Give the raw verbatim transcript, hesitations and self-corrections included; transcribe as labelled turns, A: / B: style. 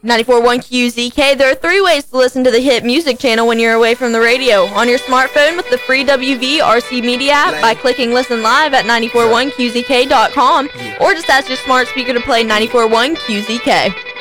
A: ninety-four point one Q Z K. There are three ways to listen to the hit music channel when you're away from the radio. On your smartphone with the free W V R C Media app by clicking Listen Live at nine four one Q Z K dot com, or just ask your smart speaker to play ninety-four point one Q Z K.